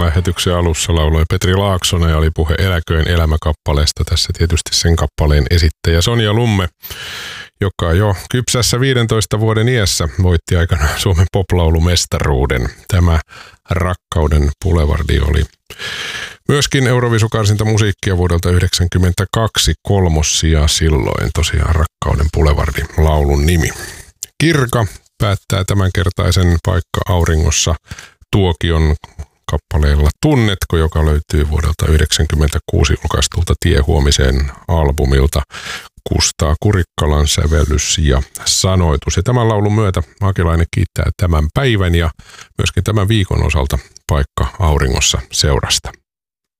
lähetyksen alussa lauloi Petri Laaksonen ja oli puhe Eläköön elämäkappaleesta. Tässä tietysti sen kappaleen esittäjä Sonja Lumme, joka jo kypsässä 15 vuoden iässä voitti aikana Suomen poplaulumestaruuden. Tämä Rakkauden Bulevardi oli myöskin Euroviisukarsinta musiikkia vuodelta 1992 kolmossija silloin, tosiaan Rakkauden Bulevardi laulun nimi. Kirka päättää tämänkertaisen Paikka auringossa Tuokion kappaleella Tunnetko, joka löytyy vuodelta 1996 julkaistulta Tie huomiseen albumilta. Kustaa Kurikkalan sävellys ja sanoitus. Ja tämän laulun myötä Mäkeläinen kiittää tämän päivän ja myöskin tämän viikon osalta Paikka auringossa seurasta.